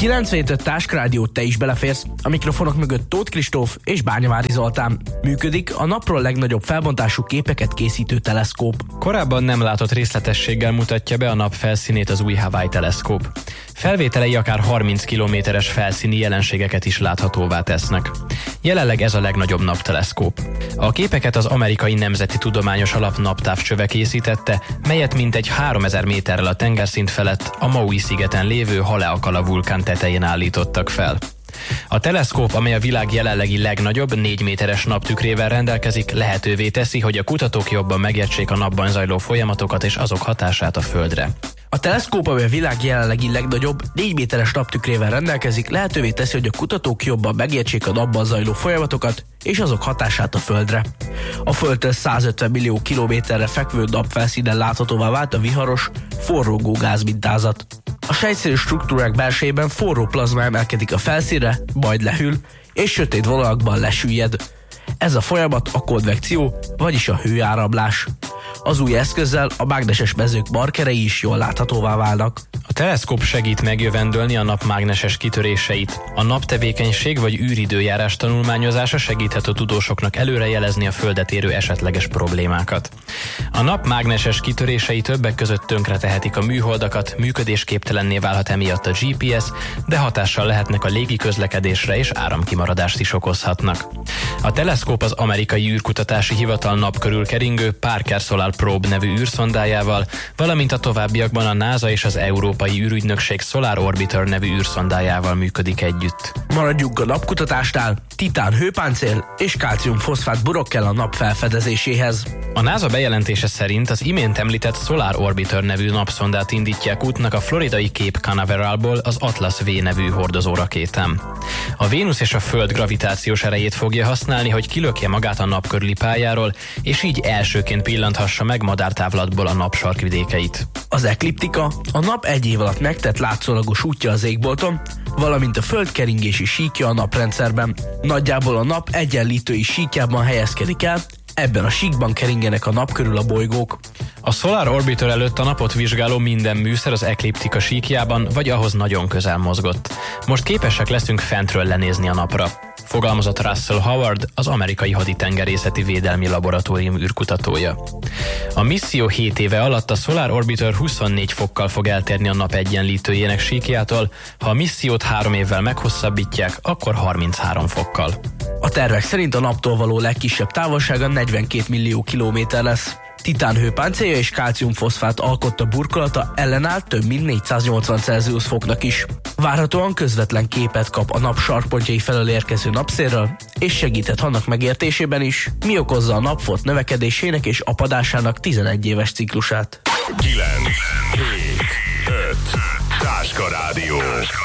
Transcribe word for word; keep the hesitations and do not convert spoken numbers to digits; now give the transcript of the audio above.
kilencvenhét öt Táskrádió, te is beleférsz. A mikrofonok mögött Tóth Kristóf és Bányavári Zoltán. Működik a napról legnagyobb felbontású képeket készítő teleszkóp. Korábban nem látott részletességgel mutatja be a nap felszínét az új Hawaii teleszkóp. Felvételei akár harminc kilométeres felszíni jelenségeket is láthatóvá tesznek. Jelenleg ez a legnagyobb napteleszkóp. A képeket az Amerikai Nemzeti Tudományos Alap naptávcsöve készítette, melyet mintegy háromezer méterrel a tengerszint felett a Maui szigeten lévő Haleakala vulkán tetején állítottak fel. A teleszkóp, amely a világ jelenlegi legnagyobb négy méteres naptükrével rendelkezik, lehetővé teszi, hogy a kutatók jobban megértsék a napban zajló folyamatokat és azok hatását a Földre. A teleszkóp, amely a világ jelenlegi legnagyobb négy méteres naptükrével rendelkezik, lehetővé teszi, hogy a kutatók jobban megértsék a napban zajló folyamatokat és azok hatását a Földre. A Földtől százötven millió kilométerre fekvő napfelszínen láthatóvá vált a viharos, forrógó gázmintázat. A sejtszerű struktúrák belsejében forró plazma emelkedik a felszínre, majd lehűl, és sötét vonalakban lesüllyed. Ez a folyamat a konvekció, vagyis a hőáramlás. Az új eszközzel a mágneses mezők markerei is jól láthatóvá válnak. A teleszkóp segít megjövendölni a nap mágneses kitöréseit. A naptevékenység vagy űridőjárás tanulmányozása segíthet a tudósoknak előrejelezni a Földet érő esetleges problémákat. A nap mágneses kitörései többek között tönkretehetik a műholdakat, működésképtelenné válhat emiatt a gé pé es, de hatással lehetnek a légi közlekedésre és áramkimaradást is okozhatnak. A teleszkóp az Amerikai űrkutatási hivatal nap körül keringő Parker Solar Probe nevű űrszondájával, valamint a továbbiakban a NASA és az Európai űrügynökség Solar Orbiter nevű űrszondájával működik együtt. Maradjunk a napkutatásnál, titán hőpáncél és kálcium-foszfát burok kell a nap felfedezéséhez. A NASA bejelentése szerint az imént említett Solar Orbiter nevű napszondát indítják útnak a floridai Cape Canaveralból az Atlas V nevű hordozórakétán. A Vénusz és a Föld gravitációs erejét fogja használni, hogy kilökje magát a nap körüli pályáról, és így elsőként pillanthassa meg madártávlatból a nap sarkvidékeit. Az ekliptika a nap egy év alatt megtett látszólagos útja az égbolton, valamint a Föld keringési síkja a naprendszerben. Nagyjából a nap egyenlítői síkjában helyezkedik el, ebben a síkban keringenek a nap körül a bolygók. A Solar Orbiter előtt a napot vizsgáló minden műszer az ekliptika síkjában vagy ahhoz nagyon közel mozgott. Most képesek leszünk fentről lenézni a napra, fogalmazott Russell Howard, az Amerikai Haditengerészeti Védelmi Laboratórium űrkutatója. A misszió hét éve alatt a Solar Orbiter huszonnégy fokkal fog eltérni a nap egyenlítőjének síkjától, ha a missziót három évvel meghosszabbítják, akkor harminchárom fokkal. A tervek szerint a naptól való legkisebb távolsága negyvenkét millió kilométer lesz. Titán hőpáncélja és kálciumfoszfát alkotta burkolata ellenáll több mint négyszáznyolcvan Celsius foknak is. Várhatóan közvetlen képet kap a nap sarkpontjai felől érkező napszélről, és segíthet annak megértésében is, mi okozza a napfolt növekedésének és apadásának tizenegy éves ciklusát. kilenc, hét, öt, Táska Rádió.